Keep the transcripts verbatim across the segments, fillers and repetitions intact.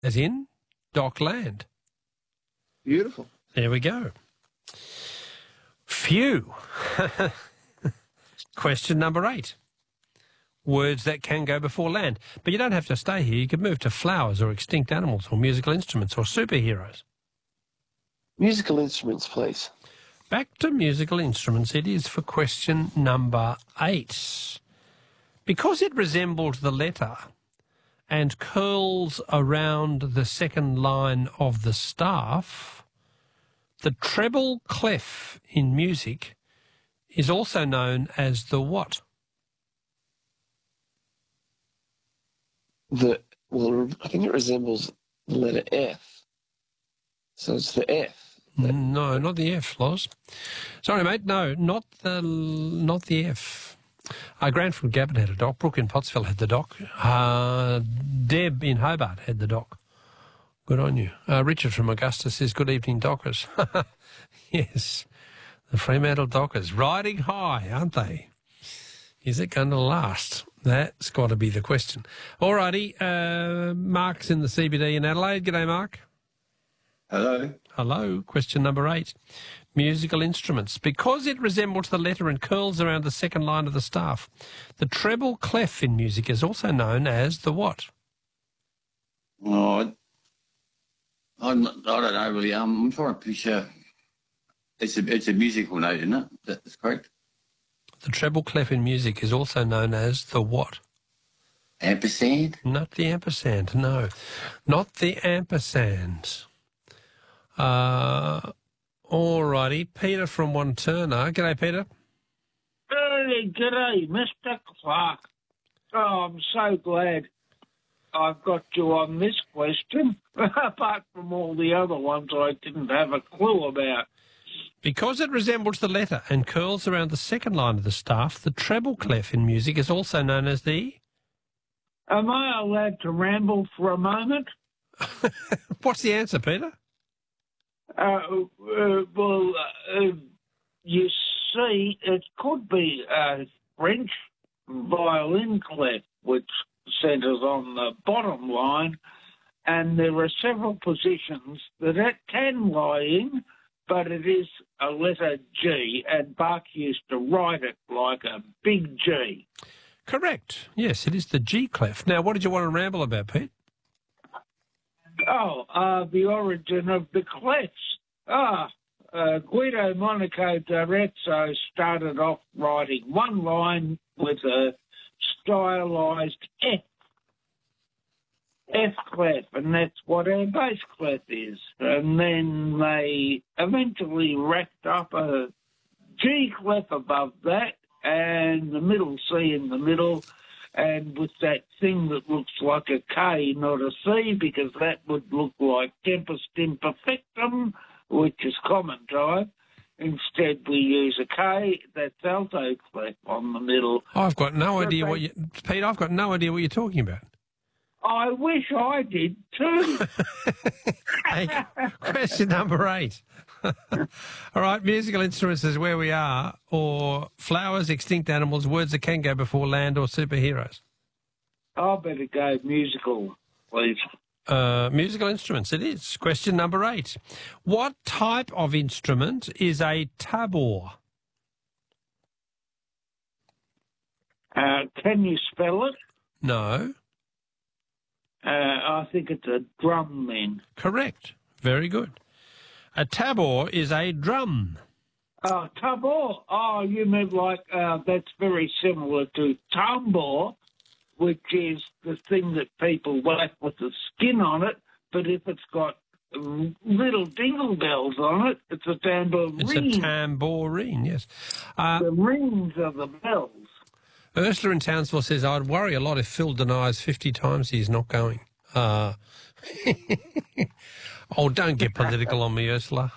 as in Dockland. Beautiful. There we go. Phew. Question number eight. Words that can go before land. But you don't have to stay here. You could move to flowers or extinct animals or musical instruments or superheroes. Musical instruments, please. Back to musical instruments it is for question number eight. Because it resembles the letter and curls around the second line of the staff, the treble clef in music is also known as the what? The well, I think it resembles the letter F. So it's the F. No, not the F, Loz. Sorry, mate. No, not the not the F. Uh, Grant from Gabbard had a dock. Brooke in Pottsville had the dock. Uh, Deb in Hobart had the dock. Good on you. Uh, Richard from Augusta says, good evening, dockers. Yes, the Fremantle Dockers. Riding high, aren't they? Is it going to last? That's got to be the question. All righty. Uh, Mark's in the C B D in Adelaide. G'day, Mark. Hello. Hello. Question number eight. Musical instruments. Because it resembles the letter and curls around the second line of the staff, the treble clef in music is also known as the what? Oh, I'm not, I don't know really. Um, I'm trying to picture. It's a it's a musical note, isn't it? That's correct. The treble clef in music is also known as the what? Ampersand? Not the ampersand, no. Not the ampersand. Uh, all righty. Peter from Wanturna. G'day, Peter. Hey, g'day, Mister Clark. Oh, I'm so glad I've got you on this question, apart from all the other ones I didn't have a clue about. Because it resembles the letter and curls around the second line of the staff, the treble clef in music is also known as the... Am I allowed to ramble for a moment? What's the answer, Peter? Uh, uh, well, uh, you see, it could be a French violin clef, which centres on the bottom line, and there are several positions that it can lie in, but it is a letter G, and Bach used to write it like a big G. Correct. Yes, it is the G clef. Now, what did you want to ramble about, Pete? Oh, uh, the origin of the clefs. Ah, uh, Guido Monaco d'Arezzo started off writing one line with a stylised F. F clef, and that's what our bass clef is. And then they eventually racked up a G clef above that and the middle C in the middle, and with that thing that looks like a K, not a C, because that would look like tempus imperfectum, which is common type. Instead, we use a K, that's alto clef on the middle. I've got no So idea they- what you... Pete, I've got no idea what you're talking about. I wish I did too. Hey, question number eight. All right, musical instruments is where we are, or flowers, extinct animals, words that can go before land, or superheroes. I better go musical, please. Uh, musical instruments, it is. Question number eight. What type of instrument is a tabor? Uh, can you spell it? No. Uh, I think it's a drum then. Correct. Very good. A tabor is a drum. Oh, tabor. Oh, you meant like uh, that's very similar to tambour, which is the thing that people whack with the skin on it, but if it's got little dingle bells on it, it's a tambourine. It's a tambourine, yes. Uh, the rings are the bells. Ursula in Townsville says, I'd worry a lot if Phil denies fifty times he's not going. Uh, oh, don't get political on me, Ursula.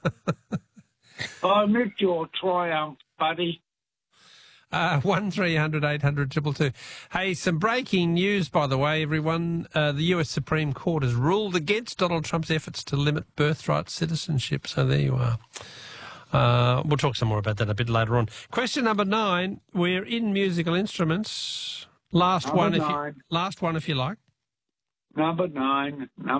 I miss your triumph, buddy. Uh, one three hundred eight hundred two two two. Hey, some breaking news, by the way, everyone. Uh, the U S Supreme Court has ruled against Donald Trump's efforts to limit birthright citizenship. So there you are. Uh, we'll talk some more about that a bit later on. Question number nine. We're in musical instruments. Last Number one, if you, nine. last one, if you like. number nine, number